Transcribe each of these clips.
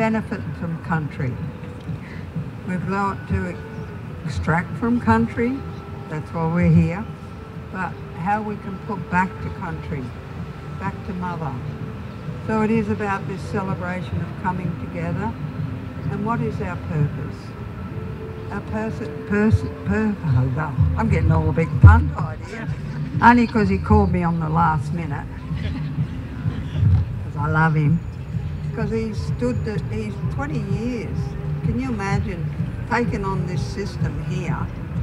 benefit from country. We've learnt to extract from country, that's why we're here, but how we can put back to country, back to mother. So it is about this celebration of coming together. And what is our purpose? Our I'm getting all a bit tongue-tied here. Only because he called me on the last minute. Because I love him. Because he's 20 years. Can you imagine taking on this system here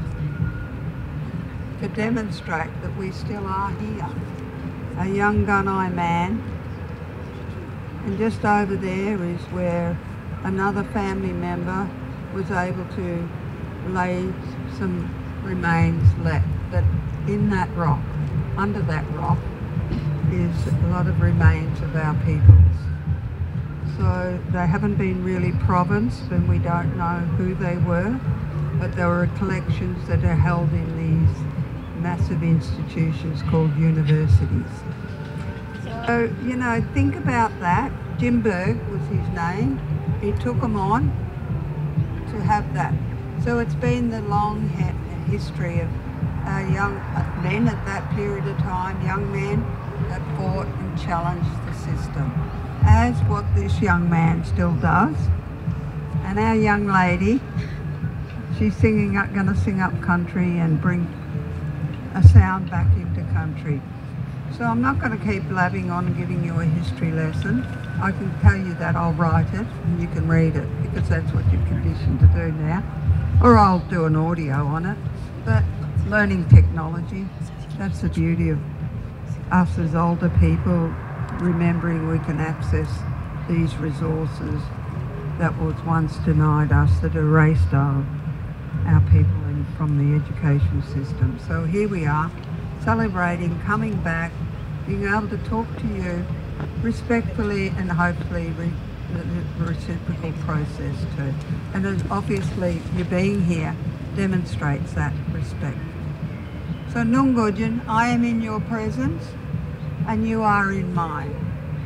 to demonstrate that we still are here? A young Gunai man. And just over there is where another family member was able to lay some remains left. That in that rock, under that rock, is a lot of remains of our peoples. So they haven't been really provinced, and we don't know who they were, but there were collections that are held in these massive institutions called universities. So, you know, think about that. Jim Berg was his name. He took them on to have that. So it's been the long history of young men at that period of time, young men that fought and challenged the system, as what this young man still does. And our young lady, she's going to sing up country and bring a sound back into country. So I'm not going to keep blabbing on and giving you a history lesson. I can tell you that I'll write it and you can read it, because that's what you're conditioned to do now. Or I'll do an audio on it. But learning technology, that's the beauty of us as older people, remembering we can access these resources that was once denied us, that erased our people from the education system. So here we are, celebrating, coming back, being able to talk to you respectfully, and hopefully the reciprocal process too. And then obviously you being here demonstrates that respect. So Nungujin, I am in your presence and you are in mine.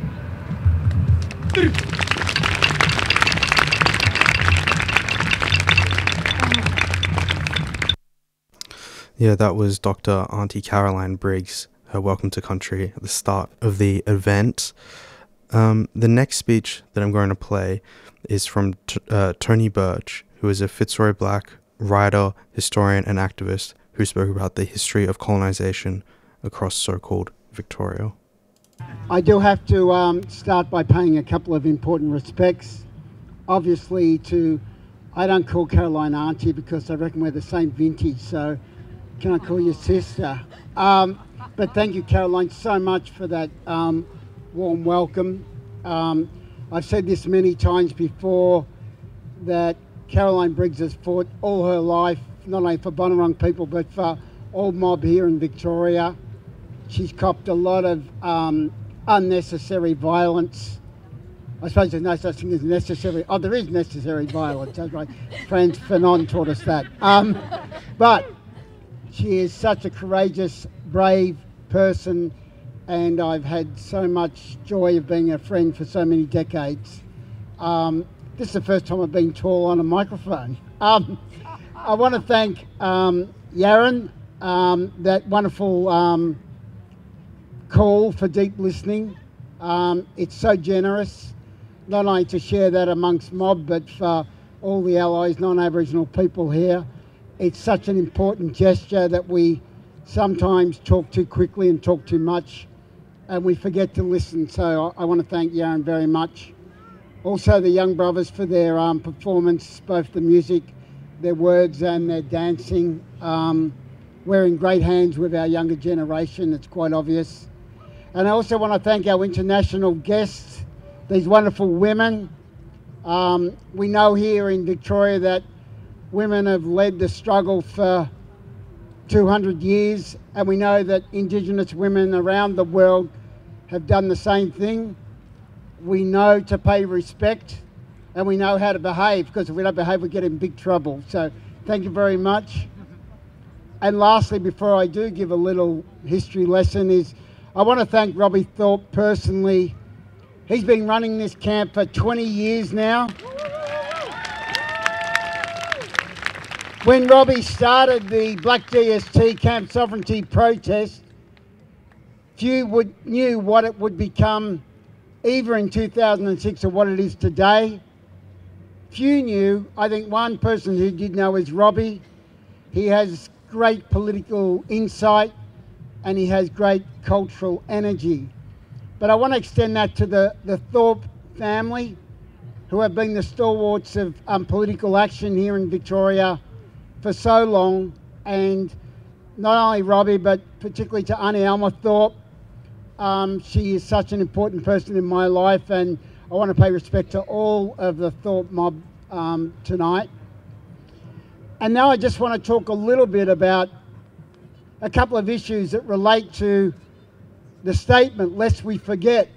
Yeah, that was Dr. Auntie Caroline Briggs, her welcome to country at the start of the event. The next speech that I'm going to play is from Tony Birch, who is a Fitzroy Black writer, historian and activist who spoke about the history of colonization across so-called Victoria. I do have to start by paying a couple of important respects. Obviously I don't call Caroline Auntie because I reckon we're the same vintage, so can I call you sister? But thank you, Caroline, so much for that warm welcome. I've said this many times before, that Caroline Briggs has fought all her life, not only for Bunurong people, but for all mob here in Victoria. She's copped a lot of unnecessary violence. I suppose there's no such thing as necessary. Oh, there is necessary violence. That's right. Frantz Fanon taught us that. But she is such a courageous, brave person, and I've had so much joy of being a friend for so many decades. This is the first time I've been tall on a microphone. I want to thank Yaron, that wonderful call for deep listening. It's so generous, not only to share that amongst mob, but for all the allies, non-Aboriginal people here. It's such an important gesture that we sometimes talk too quickly and talk too much, and we forget to listen. So I want to thank Yaron very much. Also the young brothers for their performance, both the music, their words and their dancing. We're in great hands with our younger generation, it's quite obvious. And I also want to thank our international guests, these wonderful women. We know here in Victoria that women have led the struggle for 200 years, and we know that Indigenous women around the world have done the same thing. We know to pay respect, and we know how to behave, because if we don't behave, we get in big trouble. So thank you very much. And lastly, before I do give a little history lesson, is I want to thank Robbie Thorpe personally He's been running this camp for 20 years now. When Robbie started the Black DST Camp Sovereignty protest, few knew what it would become either in 2006 or what it is today. Few knew. I think one person who did know is Robbie. He has great political insight and he has great cultural energy. But I want to extend that to the Thorpe family, who have been the stalwarts of political action here in Victoria for so long, and not only Robbie, but particularly to Auntie Alma Thorpe. She is such an important person in my life, and I want to pay respect to all of the Thorpe mob tonight. And now I just want to talk a little bit about a couple of issues that relate to the statement, lest we forget.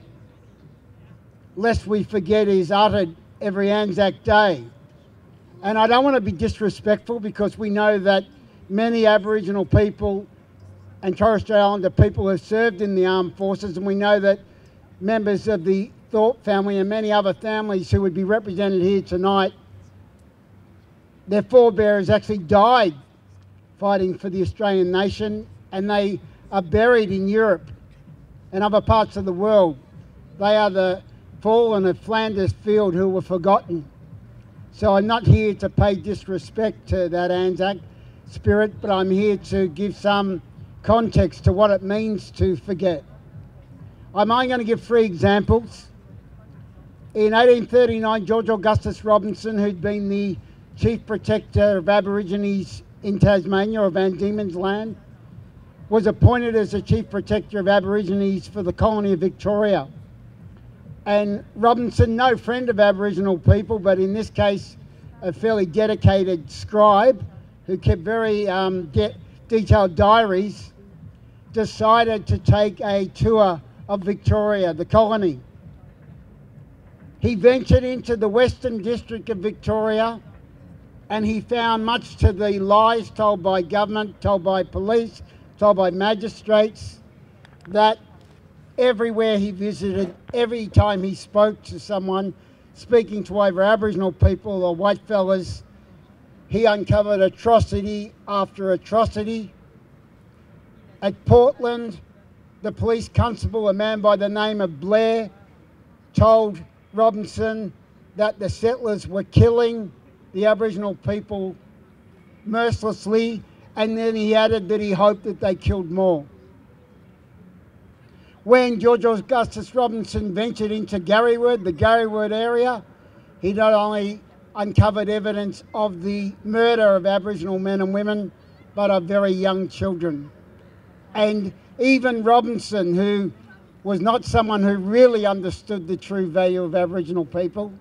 Lest we forget is uttered every Anzac Day. And I don't want to be disrespectful, because we know that many Aboriginal people and Torres Strait Islander people have served in the armed forces, and we know that members of the Thorpe family and many other families who would be represented here tonight, their forebears actually died fighting for the Australian nation, and they are buried in Europe and other parts of the world. They are the fallen of Flanders Field who were forgotten. So I'm not here to pay disrespect to that Anzac spirit, but I'm here to give some context to what it means to forget. I'm only going to give 3 examples. In 1839, George Augustus Robinson, who'd been the Chief Protector of Aborigines in Tasmania, or Van Diemen's Land, was appointed as the Chief Protector of Aborigines for the colony of Victoria. And Robinson, no friend of Aboriginal people, but in this case a fairly dedicated scribe who kept very detailed diaries, decided to take a tour of Victoria, the colony. He ventured into the Western District of Victoria, and he found, much to the lies told by government, told by police, told by magistrates, that everywhere he visited, every time he spoke to someone speaking to either Aboriginal people or white fellas, he uncovered atrocity after atrocity. At Portland, the police constable, a man by the name of Blair, told Robinson that the settlers were killing the Aboriginal people mercilessly, and then he added that he hoped that they killed more. When George Augustus Robinson ventured into Garryword, the Garryword area, he not only uncovered evidence of the murder of Aboriginal men and women, but of very young children. And even Robinson, who was not someone who really understood the true value of Aboriginal people.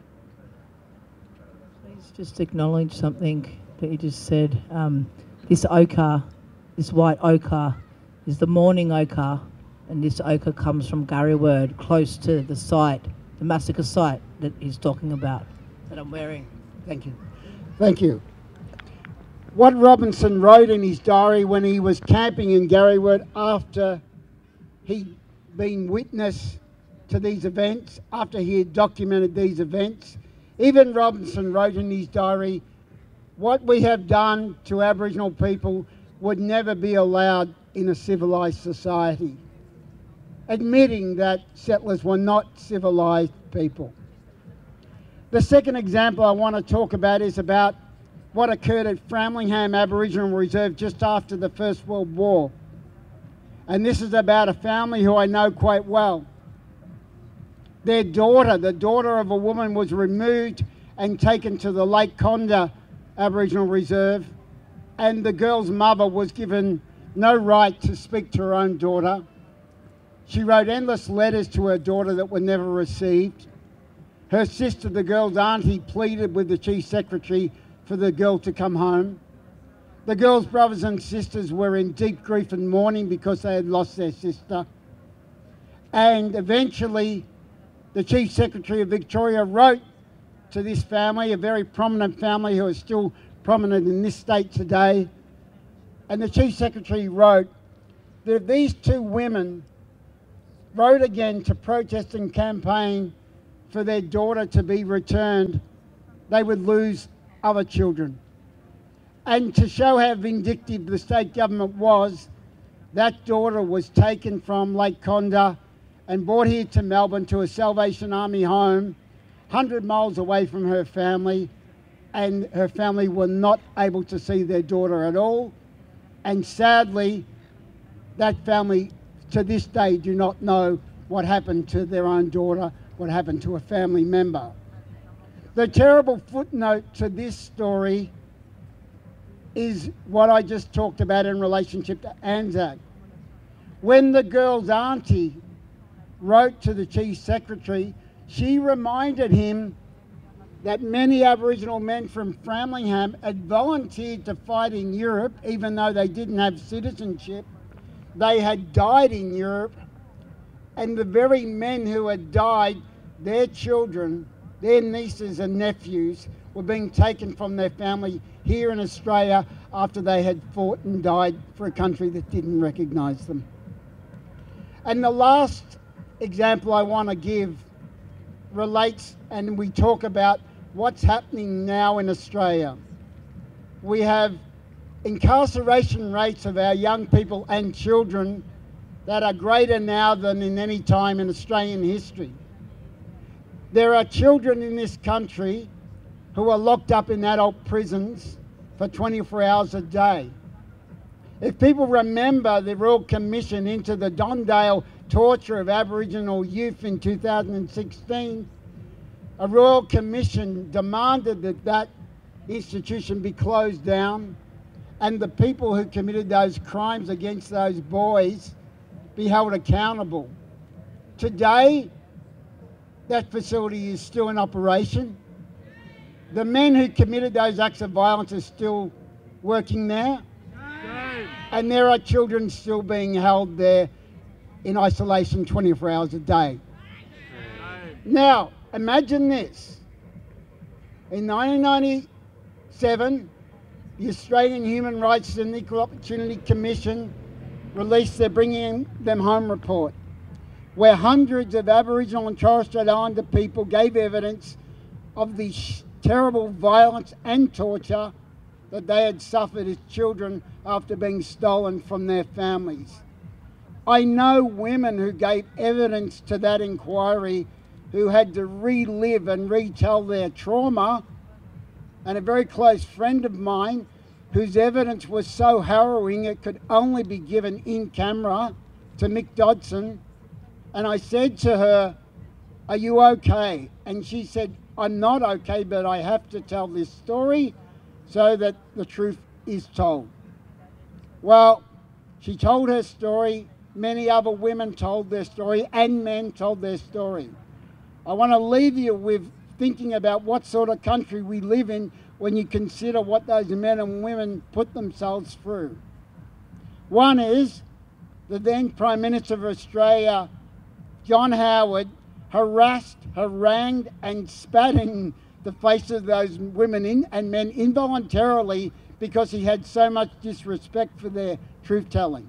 Please just acknowledge something that you just said. This ochre, this white ochre, is the mourning ochre, and this ochre comes from Garryword, close to the site, the massacre site that he's talking about, that I'm wearing. Thank you. Thank you. What Robinson wrote in his diary when he was camping in Garryword after he'd been witness to these events, after he had documented these events, even Robinson wrote in his diary, what we have done to Aboriginal people would never be allowed in a civilised society, admitting that settlers were not civilised people. The second example I want to talk about is about what occurred at Framlingham Aboriginal Reserve just after the First World War. And this is about a family who I know quite well. Their daughter, the daughter of a woman, was removed and taken to the Lake Condah Aboriginal Reserve, and the girl's mother was given no right to speak to her own daughter. She wrote endless letters to her daughter that were never received. Her sister, the girl's auntie, pleaded with the Chief Secretary for the girl to come home. The girl's brothers and sisters were in deep grief and mourning because they had lost their sister. And eventually, the Chief Secretary of Victoria wrote to this family, a very prominent family who is still prominent in this state today. And the Chief Secretary wrote that if these two women wrote again to protest and campaign for their daughter to be returned, they would lose other children. And to show how vindictive the state government was, that daughter was taken from Lake Condah and brought here to Melbourne to a Salvation Army home, 100 miles away from her family, and her family were not able to see their daughter at all. And sadly, that family to this day do not know what happened to their own daughter, what happened to a family member. The terrible footnote to this story is what I just talked about in relationship to Anzac. When the girl's auntie wrote to the Chief Secretary, she reminded him that many Aboriginal men from Framlingham had volunteered to fight in Europe, even though they didn't have citizenship. They had died in Europe, and the very men who had died, their children, their nieces and nephews, were being taken from their family here in Australia after they had fought and died for a country that didn't recognise them. And the last example I want to give relates, and we talk about what's happening now in Australia. We have incarceration rates of our young people and children that are greater now than in any time in Australian history. There are children in this country who are locked up in adult prisons for 24 hours a day. If people remember the Royal Commission into the Don Dale torture of Aboriginal youth in 2016, a Royal Commission demanded that that institution be closed down and the people who committed those crimes against those boys be held accountable. Today, that facility is still in operation. The men who committed those acts of violence are still working there. And there are children still being held there in isolation 24 hours a day. Now, imagine this. In 1997, the Australian Human Rights and Equal Opportunity Commission released their Bringing Them Home report, where hundreds of Aboriginal and Torres Strait Islander people gave evidence of the terrible violence and torture that they had suffered as children after being stolen from their families. I know women who gave evidence to that inquiry who had to relive and retell their trauma, and a very close friend of mine whose evidence was so harrowing it could only be given in camera to Mick Dodson. And I said to her, "Are you okay?" And she said, "I'm not okay, but I have to tell this story so that the truth is told." Well, she told her story. Many other women told their story, and men told their story. I want to leave you with thinking about what sort of country we live in when you consider what those men and women put themselves through. One is the then Prime Minister of Australia, John Howard, harassed, harangued and spat in the faces of those women and men involuntarily because he had so much disrespect for their truth-telling.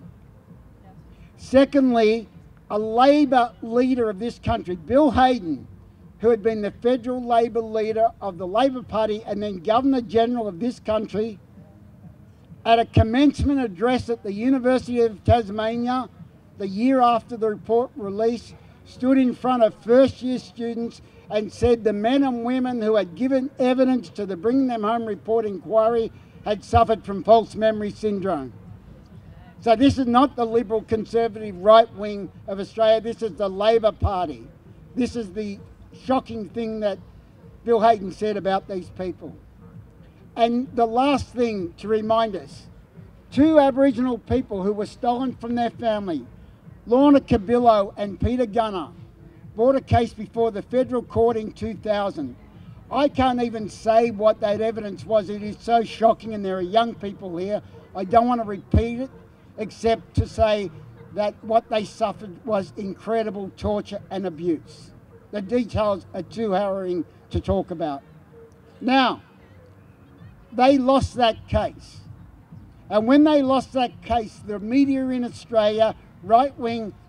Secondly, a Labor leader of this country, Bill Hayden, who had been the federal Labor leader of the Labor Party and then Governor General of this country, at a commencement address at the University of Tasmania, the year after the report release, stood in front of first-year students and said the men and women who had given evidence to the Bringing Them Home report inquiry had suffered from false memory syndrome. So this is not the Liberal Conservative right wing of Australia, this is the Labor Party. This is the shocking thing that Bill Hayden said about these people. And the last thing to remind us, two Aboriginal people who were stolen from their family, Lorna Cabillo and Peter Gunner, brought a case before the federal court in 2000. I can't even say what that evidence was. It is so shocking, and there are young people here. I don't want to repeat it, except to say that what they suffered was incredible torture and abuse. The details are too harrowing to talk about. Now, they lost that case. And when they lost that case, the media in Australia, right-wing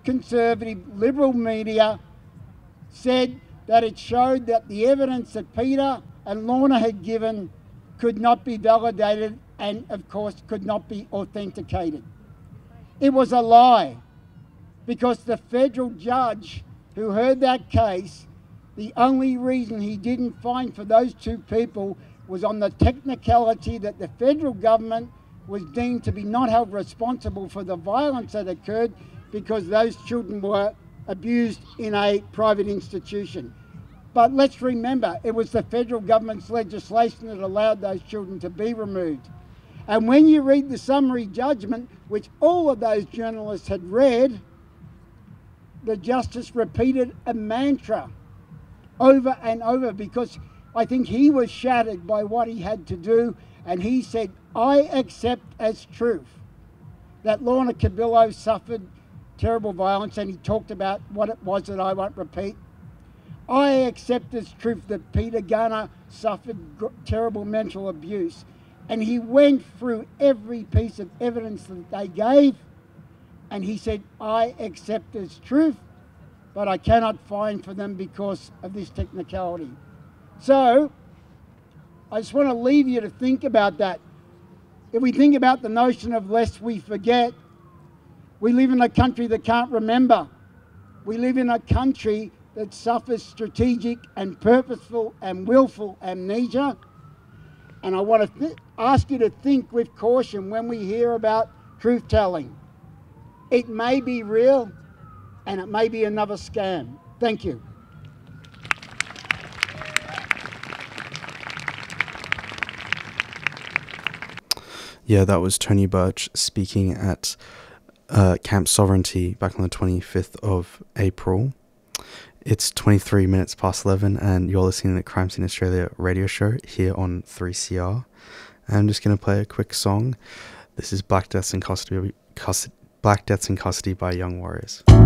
conservative liberal media said that it showed that the evidence that Peter and Lorna had given could not be validated and, of course, could not be authenticated. It was a lie, because the federal judge who heard that case, the only reason he didn't fine for those two people was on the technicality that the federal government was deemed to be not held responsible for the violence that occurred because those children were abused in a private institution. But let's remember, it was the federal government's legislation that allowed those children to be removed. And when you read the summary judgment, which all of those journalists had read, the justice repeated a mantra over and over, because I think he was shattered by what he had to do, and he said, I accept as truth that Lorna Cabillo suffered terrible violence, and he talked about what it was that I won't repeat. I accept as truth that Peter Gunner suffered terrible mental abuse. And he went through every piece of evidence that they gave, and he said, I accept as truth, but I cannot fine for them because of this technicality. So, I just want to leave you to think about that. If we think about the notion of lest we forget, we live in a country that can't remember. We live in a country that suffers strategic and purposeful and willful amnesia. And I want to ask you to think with caution when we hear about truth-telling. It may be real, and it may be another scam. Thank you. Yeah, that was Tony Birch speaking at Camp Sovereignty back on the 25th of April. It's 23 minutes past 11 and you're listening to the Crime Scene Australia radio show here on 3CR. I'm just going to play a quick song. This is Black Deaths in Custody by Young Warriors.